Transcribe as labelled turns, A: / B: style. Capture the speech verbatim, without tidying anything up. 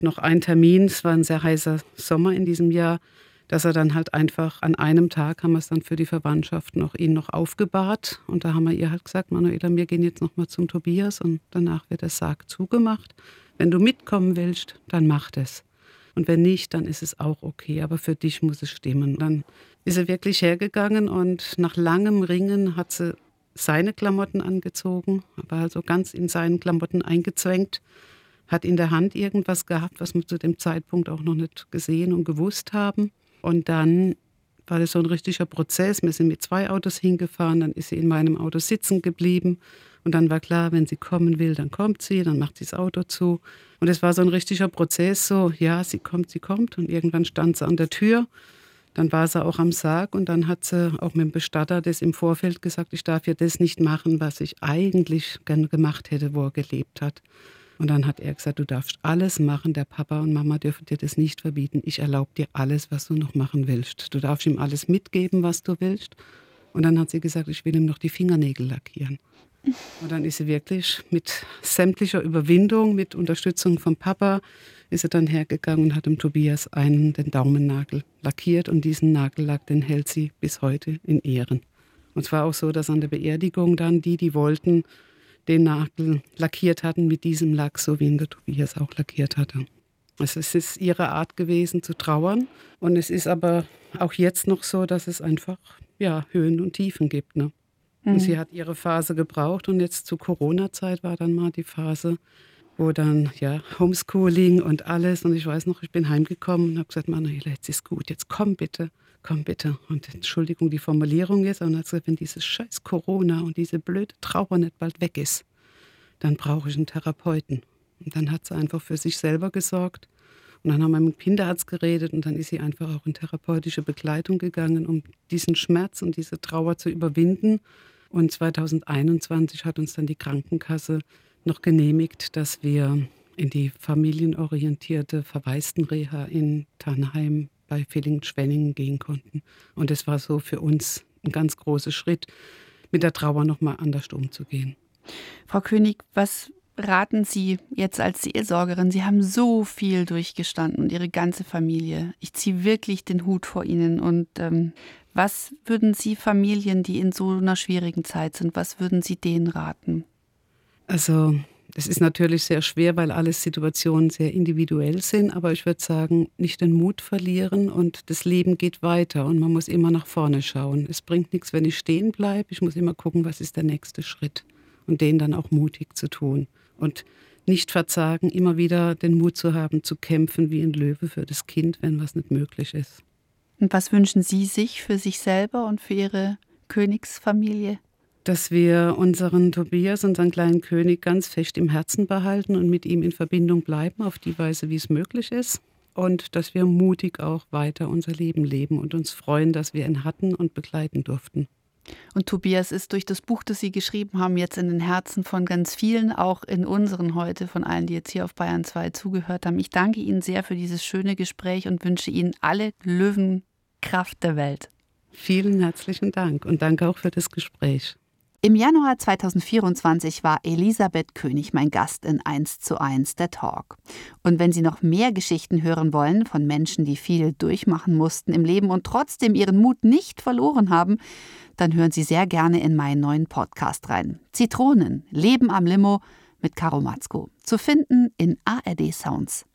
A: noch einen Termin, es war ein sehr heißer Sommer in diesem Jahr, dass er dann halt einfach an einem Tag haben wir es dann für die Verwandtschaft noch ihn noch aufgebahrt. Und da haben wir ihr halt gesagt, Manuela, wir gehen jetzt noch mal zum Tobias und danach wird der Sarg zugemacht. Wenn du mitkommen willst, dann mach das. Und wenn nicht, dann ist es auch okay, aber für dich muss es stimmen. Dann ist er wirklich hergegangen und nach langem Ringen hat sie seine Klamotten angezogen, aber also ganz in seinen Klamotten eingezwängt, hat in der Hand irgendwas gehabt, was wir zu dem Zeitpunkt auch noch nicht gesehen und gewusst haben. Und dann war das so ein richtiger Prozess. Wir sind mit zwei Autos hingefahren, dann ist sie in meinem Auto sitzen geblieben. Und dann war klar, wenn sie kommen will, dann kommt sie, dann macht sie das Auto zu. Und es war so ein richtiger Prozess, so, ja, sie kommt, sie kommt. Und irgendwann stand sie an der Tür. Dann war sie auch am Sarg und dann hat sie auch mit dem Bestatter das im Vorfeld gesagt, ich darf ja das nicht machen, was ich eigentlich gerne gemacht hätte, wo er gelebt hat. Und dann hat er gesagt, du darfst alles machen, der Papa und Mama dürfen dir das nicht verbieten. Ich erlaube dir alles, was du noch machen willst. Du darfst ihm alles mitgeben, was du willst. Und dann hat sie gesagt, ich will ihm noch die Fingernägel lackieren. Und dann ist sie wirklich mit sämtlicher Überwindung, mit Unterstützung vom Papa, ist sie dann hergegangen und hat dem Tobias einen, den Daumennagel lackiert. Und diesen Nagellack, den hält sie bis heute in Ehren. Und es war auch so, dass an der Beerdigung dann die, die wollten, den Nagel lackiert hatten mit diesem Lack, so wie ihn der Tobias auch lackiert hatte. Also es ist ihre Art gewesen zu trauern. Und es ist aber auch jetzt noch so, dass es einfach ja, Höhen und Tiefen gibt, ne? Und sie hat ihre Phase gebraucht und jetzt zur Corona-Zeit war dann mal die Phase, wo dann ja Homeschooling und alles und ich weiß noch, ich bin heimgekommen und habe gesagt, Manuela, jetzt ist gut, jetzt komm bitte, komm bitte. Und Entschuldigung die Formulierung jetzt, und hat gesagt, wenn dieses scheiß Corona und diese blöde Trauer nicht bald weg ist, dann brauche ich einen Therapeuten. Und dann hat sie einfach für sich selber gesorgt. Und dann haben wir mit dem Kinderarzt geredet und dann ist sie einfach auch in therapeutische Begleitung gegangen, um diesen Schmerz und diese Trauer zu überwinden. Und zwanzig einundzwanzig hat uns dann die Krankenkasse noch genehmigt, dass wir in die familienorientierte Verwaistenreha in Tannheim bei Villingen-Schwenningen gehen konnten. Und das war so für uns ein ganz großer Schritt, mit der Trauer noch mal anders umzugehen.
B: Frau König, was raten Sie jetzt als Seelsorgerin? Sie haben so viel durchgestanden und Ihre ganze Familie. Ich ziehe wirklich den Hut vor Ihnen. Und ähm, was würden Sie Familien, die in so einer schwierigen Zeit sind, was würden Sie denen raten?
A: Also es ist natürlich sehr schwer, weil alle Situationen sehr individuell sind. Aber ich würde sagen, nicht den Mut verlieren und das Leben geht weiter. Und man muss immer nach vorne schauen. Es bringt nichts, wenn ich stehen bleibe. Ich muss immer gucken, was ist der nächste Schritt. Und den dann auch mutig zu tun. Und nicht verzagen, immer wieder den Mut zu haben, zu kämpfen wie ein Löwe für das Kind, wenn was nicht möglich ist.
B: Und was wünschen Sie sich für sich selber und für Ihre Königsfamilie?
A: Dass wir unseren Tobias, unseren kleinen König, ganz fest im Herzen behalten und mit ihm in Verbindung bleiben, auf die Weise, wie es möglich ist. Und dass wir mutig auch weiter unser Leben leben und uns freuen, dass wir ihn hatten und begleiten durften.
B: Und Tobias ist durch das Buch, das Sie geschrieben haben, jetzt in den Herzen von ganz vielen, auch in unseren heute, von allen, die jetzt hier auf Bayern zwei zugehört haben. Ich danke Ihnen sehr für dieses schöne Gespräch und wünsche Ihnen alle Löwenkraft der Welt.
A: Vielen herzlichen Dank und danke auch für das Gespräch.
B: Im Januar zweitausendvierundzwanzig war Elisabeth König mein Gast in eins zu eins der Talk. Und wenn Sie noch mehr Geschichten hören wollen von Menschen, die viel durchmachen mussten im Leben und trotzdem ihren Mut nicht verloren haben, dann hören Sie sehr gerne in meinen neuen Podcast rein. Zitronen, Leben am Limo mit Caro Matzko. Zu finden in A R D Sounds.